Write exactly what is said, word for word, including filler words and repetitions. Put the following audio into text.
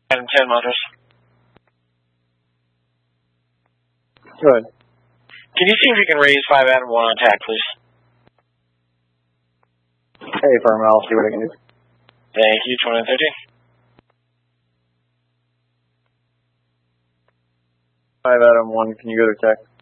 Adam ten Montrose. Go ahead. Can you see if you can raise five Adam one on attack, please? Hey, Firm, I'll see what I can do. Thank you, twenty thirteen. five Adam one, can you go to attack?